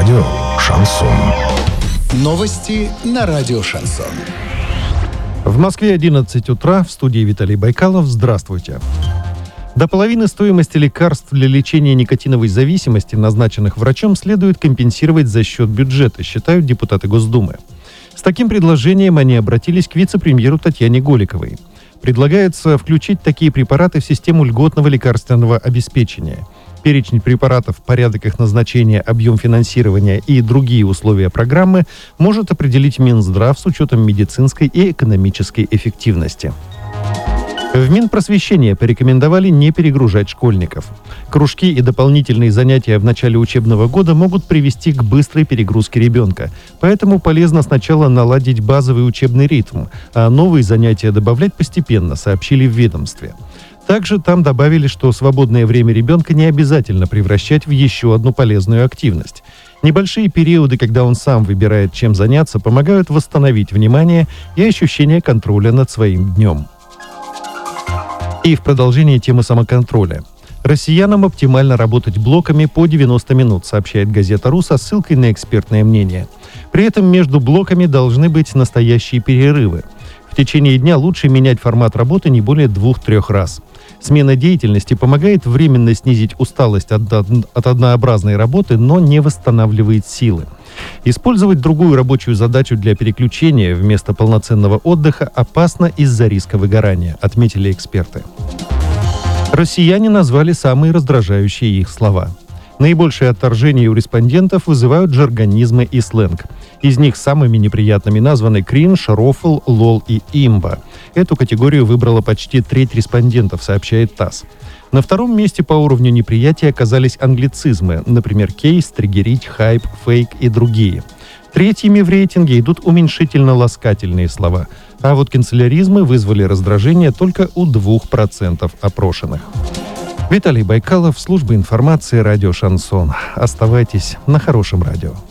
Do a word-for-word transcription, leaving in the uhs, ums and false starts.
Радио «Шансон». Новости на радио «Шансон». В Москве одиннадцать утра. В студии Виталий Байкалов. Здравствуйте. До половины стоимости лекарств для лечения никотиновой зависимости, назначенных врачом, следует компенсировать за счет бюджета, считают депутаты Госдумы. С таким предложением они обратились к вице-премьеру Татьяне Голиковой. Предлагается включить такие препараты в систему льготного лекарственного обеспечения. Перечень препаратов, порядок их назначения, объем финансирования и другие условия программы может определить Минздрав с учетом медицинской и экономической эффективности. В Минпросвещении порекомендовали не перегружать школьников. Кружки и дополнительные занятия в начале учебного года могут привести к быстрой перегрузке ребенка. Поэтому полезно сначала наладить базовый учебный ритм, а новые занятия добавлять постепенно, сообщили в ведомстве. Также там добавили, что свободное время ребенка не обязательно превращать в еще одну полезную активность. Небольшие периоды, когда он сам выбирает, чем заняться, помогают восстановить внимание и ощущение контроля над своим днем. И в продолжении темы самоконтроля. Россиянам оптимально работать блоками по девяносто минут, сообщает газета «Ру» со ссылкой на экспертное мнение. При этом между блоками должны быть настоящие перерывы. В течение дня лучше менять формат работы не более двух-трех раз. Смена деятельности помогает временно снизить усталость от, от однообразной работы, но не восстанавливает силы. Использовать другую рабочую задачу для переключения вместо полноценного отдыха опасно из-за риска выгорания, отметили эксперты. Россияне назвали самые раздражающие их слова. Наибольшее отторжение у респондентов вызывают жаргонизмы и сленг. Из них самыми неприятными названы кринж, рофл, лол и имба. Эту категорию выбрала почти треть респондентов, сообщает ТАСС. На втором месте по уровню неприятия оказались англицизмы, например, кейс, триггерить, хайп, фейк и другие. Третьими в рейтинге идут уменьшительно-ласкательные слова, а вот канцеляризмы вызвали раздражение только у двух процентов опрошенных. Виталий Байкалов, служба информации, радио «Шансон». Оставайтесь на хорошем радио.